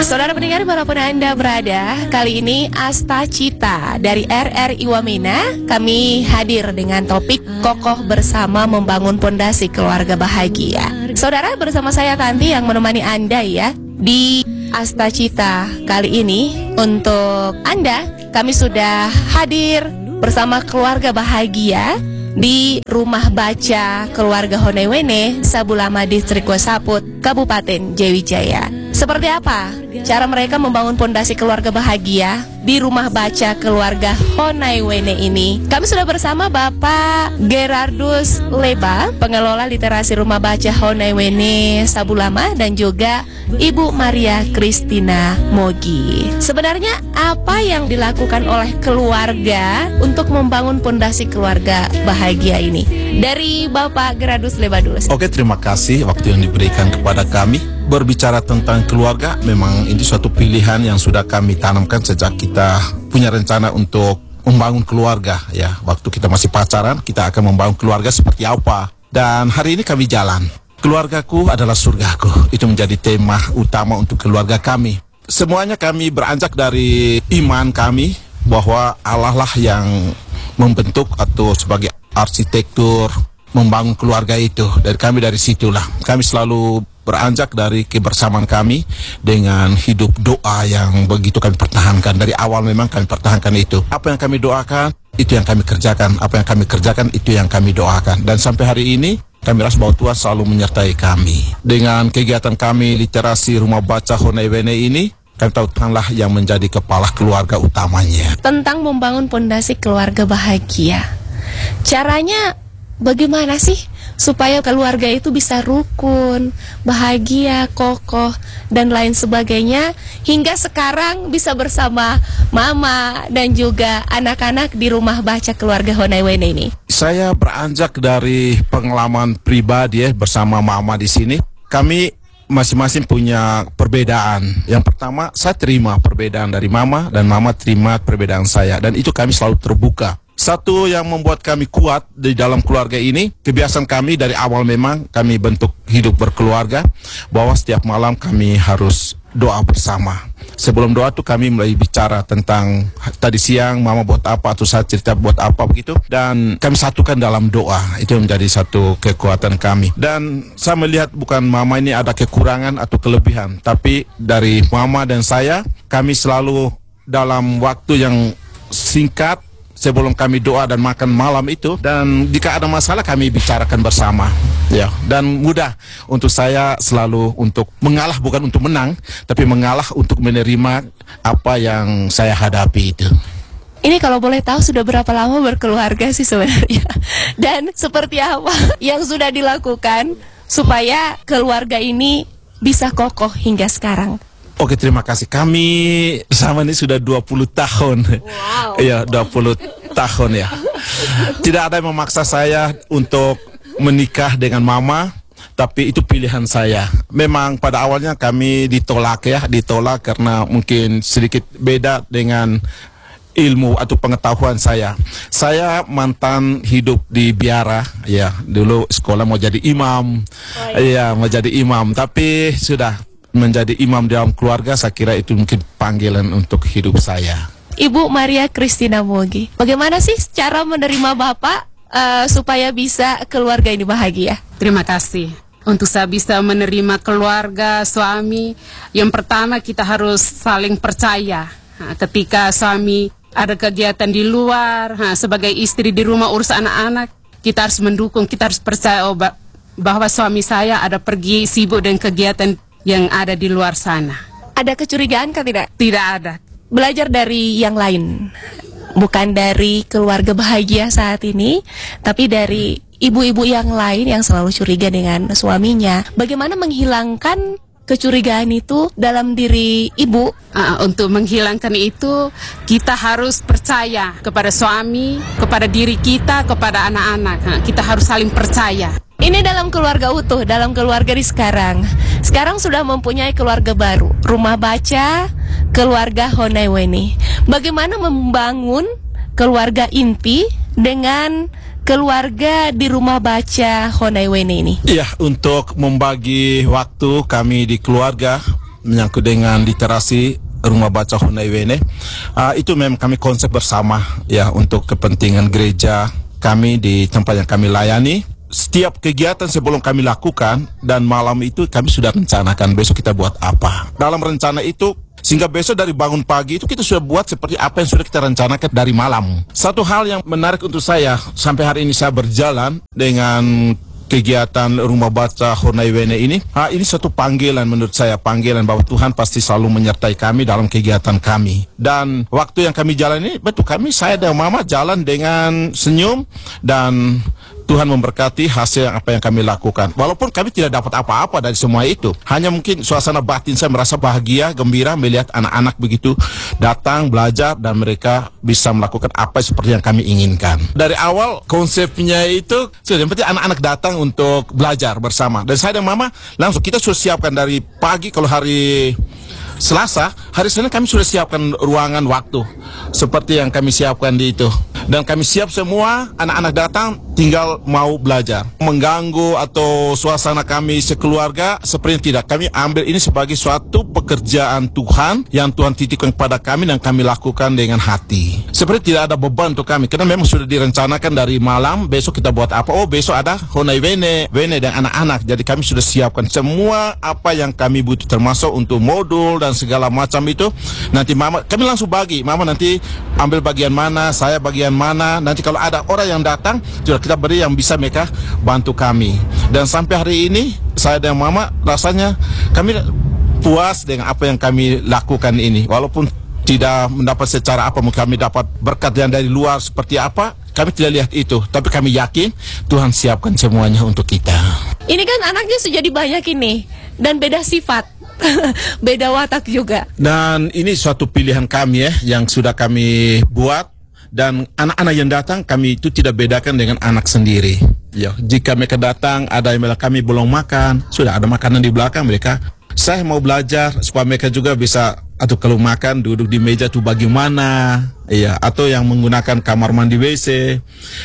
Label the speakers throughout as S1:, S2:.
S1: Saudara pendengar dimanapun Anda berada, kali ini Asta Cita dari RRI Wamena, kami hadir dengan topik kokoh bersama membangun pondasi keluarga bahagia. Saudara, bersama saya Tanti yang menemani Anda ya di Asta Cita kali ini. Untuk Anda, kami sudah hadir bersama keluarga bahagia di Rumah Baca Keluarga Honaiwene, Sabulama, Distrik Wesaput, Kabupaten Jayawijaya. Seperti apa cara mereka membangun pondasi keluarga bahagia di Rumah Baca Keluarga Honaiwene ini? Kami sudah bersama Bapak Gerardus Leba, pengelola literasi Rumah Baca Honaiwene Sabulama, dan juga Ibu Maria Kristina Mogi. Sebenarnya apa yang dilakukan oleh keluarga untuk membangun pondasi keluarga bahagia ini? Dari Bapak Gerardus Leba dulu.
S2: Oke, terima kasih waktu yang diberikan kepada kami. Berbicara tentang keluarga, memang ini suatu pilihan yang sudah kami tanamkan sejak kita punya rencana untuk membangun keluarga ya. Waktu kita masih pacaran, kita akan membangun keluarga seperti apa. Dan hari ini kami jalan. Keluargaku adalah surgaku. Itu menjadi tema utama untuk keluarga kami. Semuanya kami beranjak dari iman kami bahwa Allah lah yang membentuk atau sebagai arsitektur membangun keluarga itu. Dari situlah kami selalu beranjak dari kebersamaan kami dengan hidup doa yang begitu kami pertahankan. Dari awal memang kami pertahankan itu. Apa yang kami doakan, itu yang kami kerjakan. Apa yang kami kerjakan, itu yang kami doakan. Dan sampai hari ini kami rasa bahwa Tuhan selalu menyertai kami. Dengan kegiatan kami literasi Rumah Baca Honaiwene ini, kami tahu Tuhanlah yang menjadi kepala keluarga utamanya.
S1: Tentang membangun pondasi keluarga bahagia, caranya bagaimana sih supaya keluarga itu bisa rukun, bahagia, kokoh, dan lain sebagainya, hingga sekarang bisa bersama mama dan juga anak-anak di Rumah Baca Keluarga Honaiwene ini?
S2: Saya beranjak dari pengalaman pribadi ya, bersama mama di sini. Kami masing-masing punya perbedaan. Yang pertama, saya terima perbedaan dari mama, dan mama terima perbedaan saya, dan itu kami selalu terbuka. Satu yang membuat kami kuat di dalam keluarga ini, kebiasaan kami dari awal memang kami bentuk hidup berkeluarga, bahwa setiap malam kami harus doa bersama. Sebelum doa tuh kami mulai bicara tentang tadi siang mama buat apa, atau saya cerita buat apa begitu, dan kami satukan dalam doa. Itu menjadi satu kekuatan kami. Dan saya melihat bukan mama ini ada kekurangan atau kelebihan, tapi dari mama dan saya, kami selalu dalam waktu yang singkat sebelum kami doa dan makan malam itu, dan jika ada masalah kami bicarakan bersama ya. Dan mudah untuk saya selalu untuk mengalah, bukan untuk menang, tapi mengalah untuk menerima apa yang saya hadapi itu.
S1: Ini kalau boleh tahu sudah berapa lama berkeluarga sih sebenarnya? Dan seperti apa yang sudah dilakukan supaya keluarga ini bisa kokoh hingga sekarang?
S2: Oke, terima kasih. Kami sama ini sudah 20 tahun.
S1: Wow.
S2: Iya, 20 tahun ya. Tidak ada yang memaksa saya untuk menikah dengan mama, tapi itu pilihan saya. Memang pada awalnya kami ditolak karena mungkin sedikit beda dengan ilmu atau pengetahuan saya. Saya mantan hidup di biara ya. Dulu sekolah mau jadi imam. Iya, mau jadi imam, tapi sudah menjadi imam dalam keluarga, saya kira itu mungkin panggilan untuk hidup saya.
S1: Ibu Maria Kristina Mogi, bagaimana sih cara menerima Bapak supaya bisa keluarga ini bahagia?
S3: Terima kasih. Untuk saya bisa menerima keluarga, suami, yang pertama kita harus saling percaya. Ketika suami ada kegiatan di luar, sebagai istri di rumah urus anak-anak, kita harus mendukung, kita harus percaya bahwa suami saya ada pergi sibuk dengan kegiatan yang ada di luar sana.
S1: Ada kecurigaan kan tidak?
S3: Tidak ada.
S1: Belajar dari yang lain, bukan dari keluarga bahagia saat ini, tapi dari ibu-ibu yang lain yang selalu curiga dengan suaminya. Bagaimana menghilangkan kecurigaan itu dalam diri ibu?
S3: Untuk menghilangkan itu, kita harus percaya kepada suami, kepada diri kita, kepada anak-anak. Kita harus saling percaya.
S1: Ini dalam keluarga utuh, dalam keluarga di sekarang. Sekarang sudah mempunyai keluarga baru, Rumah Baca Keluarga Honaiwene. Bagaimana membangun keluarga inti dengan keluarga di Rumah Baca Honaiwene ini?
S2: Iya, untuk membagi waktu kami di keluarga, menyangkut dengan literasi rumah baca Honaiwene. Itu memang kami konsep bersama ya untuk kepentingan gereja kami di tempat yang kami layani. Setiap kegiatan sebelum kami lakukan dan malam itu kami sudah rencanakan besok kita buat apa. Dalam rencana itu sehingga besok dari bangun pagi itu kita sudah buat seperti apa yang sudah kita rencanakan dari malam. Satu hal yang menarik untuk saya sampai hari ini saya berjalan dengan kegiatan rumah baca Honaiwene ini satu panggilan menurut saya, panggilan bahwa Tuhan pasti selalu menyertai kami dalam kegiatan kami. Dan waktu yang kami jalan ini, betul saya dan Mama jalan dengan senyum dan Tuhan memberkati hasil apa yang kami lakukan. Walaupun kami tidak dapat apa-apa dari semua itu, hanya mungkin suasana batin saya merasa bahagia, gembira melihat anak-anak begitu datang, belajar, dan mereka bisa melakukan apa seperti yang kami inginkan. Dari awal konsepnya itu, yang penting anak-anak datang untuk belajar bersama. Dan saya dan Mama langsung kita sudah siapkan dari pagi. Kalau hari Selasa, hari Senin kami sudah siapkan ruangan waktu seperti yang kami siapkan di itu. Dan kami siap semua, anak-anak datang tinggal mau belajar. Mengganggu atau suasana kami sekeluarga seperti tidak. Kami ambil ini sebagai suatu pekerjaan Tuhan yang Tuhan titipkan kepada kami dan kami lakukan dengan hati. Seperti tidak ada beban untuk kami, karena memang sudah direncanakan dari malam, besok kita buat apa. Oh, besok ada Honaiwene dan anak-anak. Jadi kami sudah siapkan semua apa yang kami butuh, termasuk untuk modul dan segala macam itu. Nanti Mama, kami langsung bagi. Mama nanti ambil bagian mana, saya bagian mana. Nanti kalau ada orang yang datang, sudah kita beri yang bisa mereka bantu kami. Dan sampai hari ini, saya dan Mama rasanya kami puas dengan apa yang kami lakukan ini. Walaupun tidak mendapat secara apa, kami dapat berkat yang dari luar seperti apa, kami tidak lihat itu. Tapi kami yakin Tuhan siapkan semuanya untuk kita.
S1: Ini kan anaknya sudah jadi banyak ini, dan beda sifat. Beda watak juga. Dan
S2: ini suatu pilihan kami yang sudah kami buat. Dan anak-anak yang datang kami itu tidak bedakan dengan anak sendiri. Ya, jika mereka datang ada yang bilang kami belum makan, sudah ada makanan di belakang mereka. Saya mau belajar supaya mereka juga bisa, atau kalau makan duduk di meja itu bagaimana, ya, atau yang menggunakan kamar mandi WC.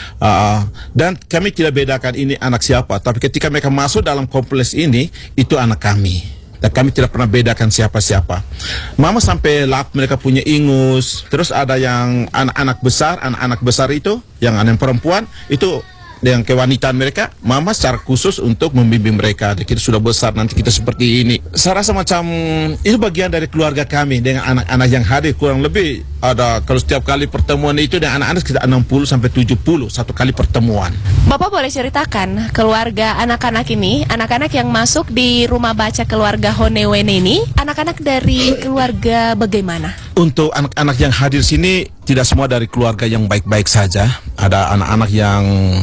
S2: Dan kami tidak bedakan ini anak siapa, tapi ketika mereka masuk dalam kompleks ini, itu anak kami. Dan kami tidak pernah bedakan siapa-siapa. Mama sampai lap mereka punya ingus. Terus ada yang anak-anak besar itu, yang anak perempuan itu dengan kewanitaan mereka, Mama secara khusus untuk membimbing mereka. Kita sudah besar, nanti kita seperti ini. Saya rasa macam itu bagian dari keluarga kami dengan anak-anak yang hadir. Kurang lebih ada, kalau setiap kali pertemuan itu dengan anak-anak sekitar 60 sampai 70 satu kali pertemuan.
S1: Bapak boleh ceritakan keluarga anak-anak ini, anak-anak yang masuk di rumah baca keluarga Honaiwene ini, anak-anak dari keluarga bagaimana?
S2: Untuk anak-anak yang hadir sini tidak semua dari keluarga yang baik-baik saja. Ada anak-anak yang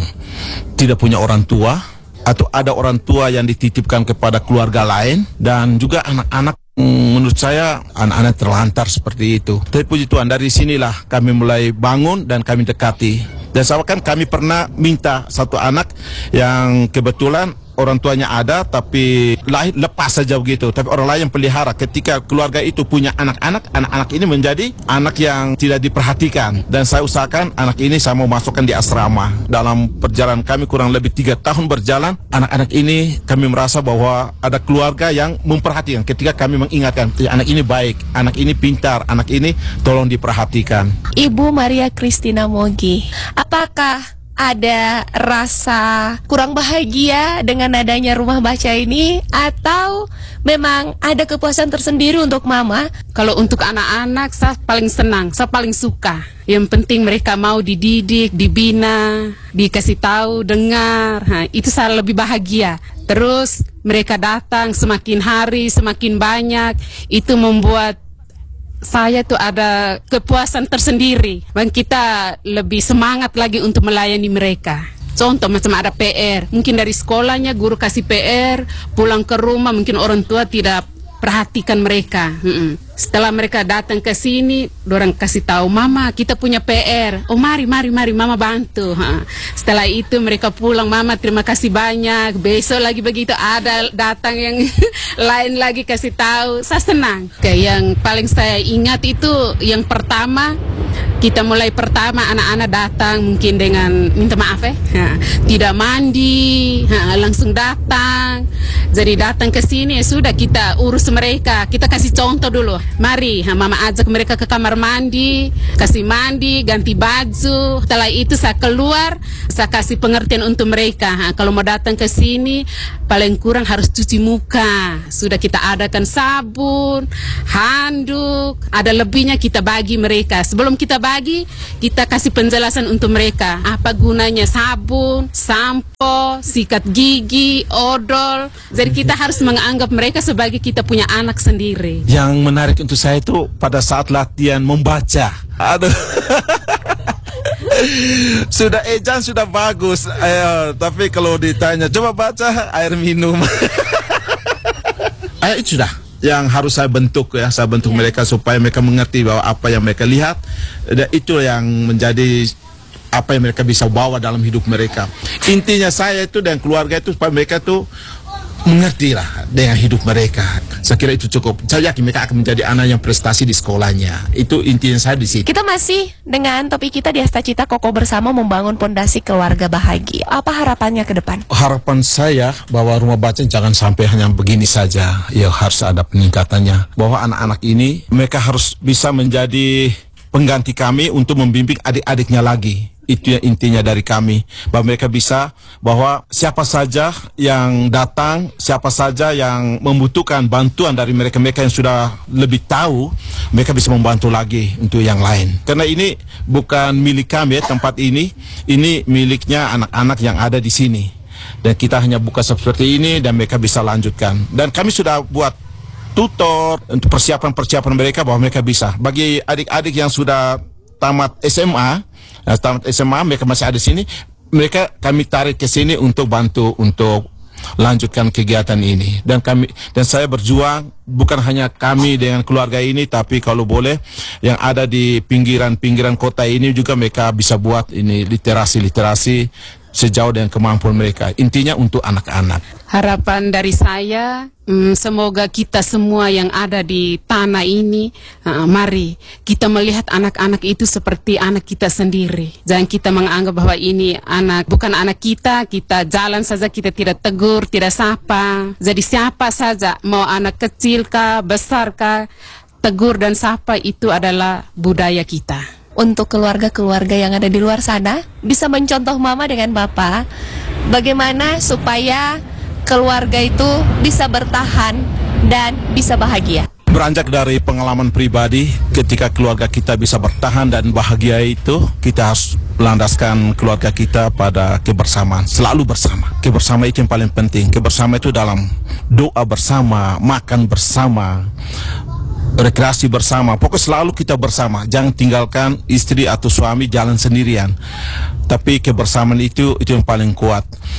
S2: tidak punya orang tua, atau ada orang tua yang dititipkan kepada keluarga lain, dan juga anak-anak menurut saya anak-anak terlantar seperti itu. Tapi puji Tuhan, dari sinilah kami mulai bangun dan kami dekati. Dan kan kami pernah minta satu anak yang kebetulan orang tuanya ada tapi lahir lepas saja begitu, tapi orang lain yang pelihara. Ketika keluarga itu punya anak-anak, anak-anak ini menjadi anak yang tidak diperhatikan. Dan saya usahakan anak ini saya mau masukkan di asrama. Dalam perjalanan kami kurang lebih 3 tahun berjalan, anak-anak ini kami merasa bahwa ada keluarga yang memperhatikan. Ketika kami mengingatkan, anak ini baik, anak ini pintar, anak ini tolong diperhatikan.
S1: Ibu Maria Christina Mogi, apakah ada rasa kurang bahagia dengan adanya rumah baca ini, atau memang ada kepuasan tersendiri untuk Mama?
S3: Kalau untuk anak-anak, saya paling senang, saya paling suka. Yang penting mereka mau dididik, dibina, dikasih tahu, dengar. Itu saya lebih bahagia. Terus mereka datang semakin hari, semakin banyak. Itu membuat saya tuh ada kepuasan tersendiri. Dan kita lebih semangat lagi untuk melayani mereka. Contoh macam ada PR, mungkin dari sekolahnya guru kasih PR, pulang ke rumah mungkin orang tua tidak perhatikan mereka. Setelah mereka datang ke sini, dorang kasih tahu, Mama kita punya PR. Oh mari Mama bantu. Setelah itu mereka pulang, Mama terima kasih banyak. Besok lagi begitu ada datang yang lain lagi kasih tahu. Saya senang. Yang paling saya ingat itu yang pertama, kita mulai pertama anak-anak datang mungkin dengan minta maaf tidak mandi, langsung datang. Jadi datang ke sini sudah kita urus mereka. Kita kasih contoh dulu. Mari, mama ajak mereka ke kamar mandi, kasih mandi, ganti baju. Setelah itu saya keluar, saya kasih pengertian untuk mereka. Kalau mau datang ke sini, paling kurang harus cuci muka. Sudah kita adakan sabun, handuk, ada lebihnya kita bagi mereka. Sebelum kita bagi, kita kasih penjelasan untuk mereka. Apa gunanya sabun, sampo, sikat gigi, odol. Jadi kita harus menganggap mereka sebagai kita punya anak sendiri.
S2: Yang menarik untuk saya itu pada saat latihan membaca. Aduh. Sudah ejan sudah bagus. Tapi kalau ditanya coba baca air minum. Itu sudah yang harus saya bentuk ya, saya bentuk mereka supaya mereka mengerti bahwa apa yang mereka lihat dan itu yang menjadi apa yang mereka bisa bawa dalam hidup mereka. Intinya saya itu dan keluarga itu supaya mereka tuh mengerti lah dengan hidup mereka. Saya kira itu cukup. Saya yakin mereka akan menjadi anak yang prestasi di sekolahnya. Itu intinya saya di situ.
S1: Kita masih dengan topik kita di Asta Cita Kokoh Bersama Membangun Pondasi Keluarga Bahagia. Apa harapannya ke depan?
S2: Harapan saya bahwa rumah baca jangan sampai hanya begini saja. Ya harus ada peningkatannya. Bahwa anak-anak ini mereka harus bisa menjadi pengganti kami untuk membimbing adik-adiknya lagi. Itu yang intinya dari kami, bahwa mereka bisa, bahwa siapa saja yang datang, siapa saja yang membutuhkan bantuan dari mereka-mereka yang sudah lebih tahu, mereka bisa membantu lagi untuk yang lain. Karena ini bukan milik kami ya, tempat ini miliknya anak-anak yang ada di sini. Dan kita hanya buka seperti ini dan mereka bisa lanjutkan. Dan kami sudah buat tutor untuk persiapan mereka bahwa mereka bisa. Bagi adik-adik yang sudah tamat SMA, mereka masih ada di sini, mereka kami tarik ke sini untuk bantu untuk lanjutkan kegiatan ini. Dan saya berjuang bukan hanya kami dengan keluarga ini, tapi kalau boleh yang ada di pinggiran kota ini juga mereka bisa buat ini literasi sejauh dengan kemampuan mereka. Intinya untuk anak-anak.
S3: Harapan dari saya, semoga kita semua yang ada di tanah ini, mari kita melihat anak-anak itu seperti anak kita sendiri. Jangan kita menganggap bahwa ini bukan anak kita jalan saja kita tidak tegur, tidak sapa. Jadi siapa saja, mau anak kecil kah, besar kah, tegur dan sapa itu adalah budaya kita.
S1: Untuk keluarga-keluarga yang ada di luar sana, bisa mencontoh mama dengan bapak, bagaimana supaya keluarga itu bisa bertahan dan bisa bahagia.
S2: Beranjak dari pengalaman pribadi, ketika keluarga kita bisa bertahan dan bahagia itu, kita harus landaskan keluarga kita pada kebersamaan, selalu bersama. Kebersamaan itu yang paling penting. Kebersamaan itu dalam doa bersama, makan bersama, rekreasi bersama, pokoknya selalu kita bersama. Jangan tinggalkan istri atau suami jalan sendirian. Tapi kebersamaan itu yang paling kuat.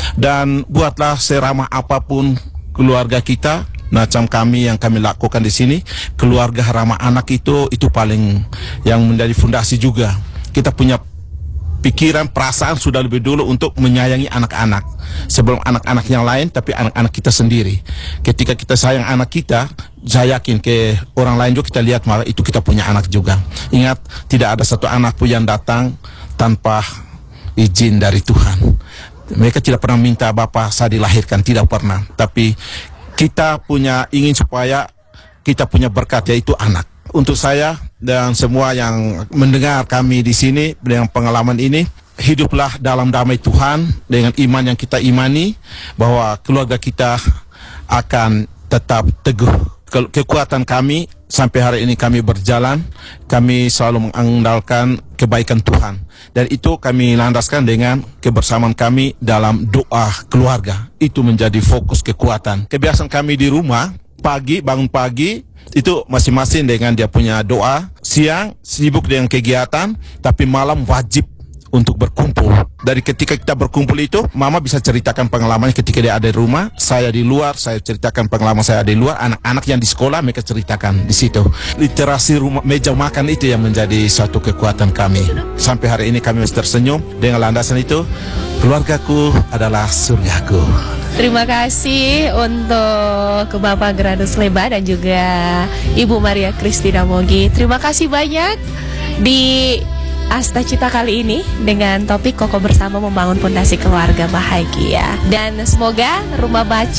S2: Dan buatlah seramah apapun keluarga kita, macam kami yang kami lakukan di sini, keluarga ramah anak itu paling yang menjadi fondasi juga. Kita punya pikiran, perasaan sudah lebih dulu untuk menyayangi anak-anak sebelum anak-anak yang lain, tapi anak-anak kita sendiri. Ketika kita sayang anak kita, saya yakin ke orang lain juga kita lihat malah itu kita punya anak juga. Ingat, tidak ada satu anak pun yang datang tanpa izin dari Tuhan. Mereka tidak pernah minta Bapak saya dilahirkan, tidak pernah. Tapi kita ingin supaya kita punya berkat, yaitu anak. Untuk saya dan semua yang mendengar kami di sini dengan pengalaman ini, hiduplah dalam damai Tuhan dengan iman yang kita imani bahwa keluarga kita akan tetap teguh. Kekuatan kami sampai hari ini kami berjalan, kami selalu mengandalkan kebaikan Tuhan. Dan itu kami landaskan dengan kebersamaan kami dalam doa keluarga. Itu menjadi fokus kekuatan. Kebiasaan kami di rumah, bangun pagi, itu masing-masing dengan dia punya doa. Siang sibuk dengan kegiatan, tapi malam wajib untuk berkumpul. Dari ketika kita berkumpul itu, mama bisa ceritakan pengalamannya ketika dia ada di rumah, saya di luar, saya ceritakan pengalaman saya di luar, anak-anak yang di sekolah mereka ceritakan di situ. Literasi rumah, meja makan itu yang menjadi suatu kekuatan kami. Sampai hari ini kami masih tersenyum dengan landasan itu, keluargaku adalah surgaku.
S1: Terima kasih untuk Bapak Granus Leba dan juga Ibu Maria Kristina Mogi. Terima kasih banyak di Asta Cita kali ini dengan topik Kokoh Bersama Membangun Pondasi Keluarga Bahagia. Dan semoga rumah baca